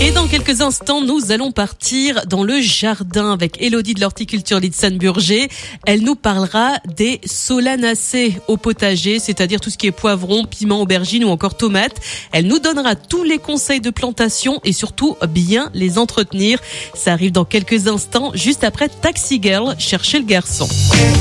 Et dans quelques instants, nous allons partir dans le jardin avec Élodie de l'horticulture Litsan-Burger. Elle nous parlera des solanacées au potager, c'est-à-dire tout ce qui est poivron, piment, aubergine ou encore tomates. Elle nous donnera tous les conseils de plantation et surtout bien les entretenir. Ça arrive dans quelques instants, juste après Taxi Girl, cherchez le garçon.